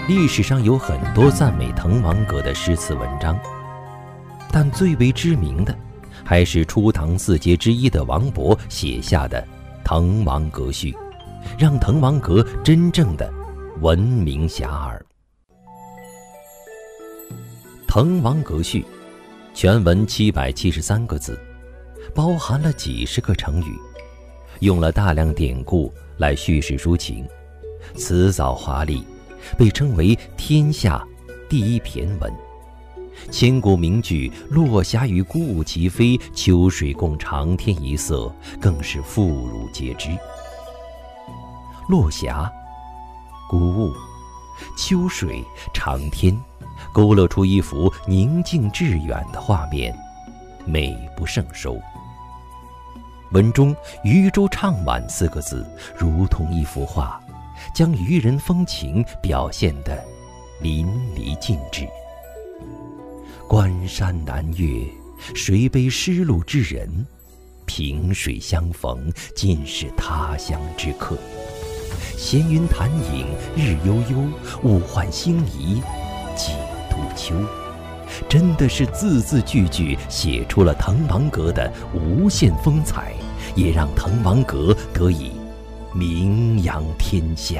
历史上有很多赞美滕王阁的诗词文章，但最为知名的还是初唐四杰之一的王勃写下的《滕王阁序》，让滕王阁真正的闻名遐迩。《滕王阁序》全文773个字，包含了几十个成语，用了大量典故来叙事抒情，辞藻华丽，被称为天下第一骈文。千古名句“落霞与孤鹜齐飞，秋水共长天一色”更是妇孺皆知。落霞、孤鹜、秋水、长天，勾勒出一幅宁静致远的画面，美不胜收。文中“渔舟唱晚”4个字如同一幅画，将渔人风情表现得淋漓尽致。关山难越，谁悲失路之人？萍水相逢，尽是他乡之客。闲云潭影日悠悠，物换星移几度秋。真的是字字句句写出了滕王阁的无限风采，也让滕王阁得以名扬天下。